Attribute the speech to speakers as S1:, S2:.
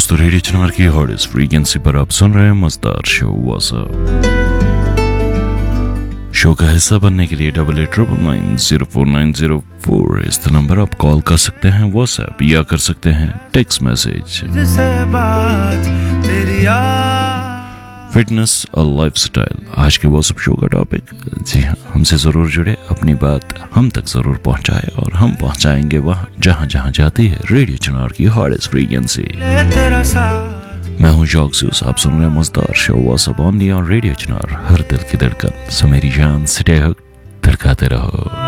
S1: दोस्तों, रेडियो चिनार की hottest frequency पर आप सुन रहे हैं मजेदार शो व्हाट्सएप। शो का हिस्सा बनने के लिए 8899049004 इस नंबर आप कॉल कर सकते हैं, व्हाट्सएप या कर सकते हैं टेक्स्ट मैसेज। फिटनेस और लाइफस्टाइल आज के व्हाट्सएप शो का टॉपिक। जी हाँ, हमसे जरूर जुड़े, अपनी बात हम तक जरूर पहुंचाए और हम पहुंचाएंगे वहाँ जहाँ जहाँ जाती है रेडियो चिनार की हॉटेस्ट फ्रीक्वेंसी। मैं हूँ जॉक्सूस, आप सुन रहे हैं मजेदार show WhatsApp on the on radio चिनार, हर दिल की धड़कन। सो मेरी जान सिटे हो धड़काते रहो।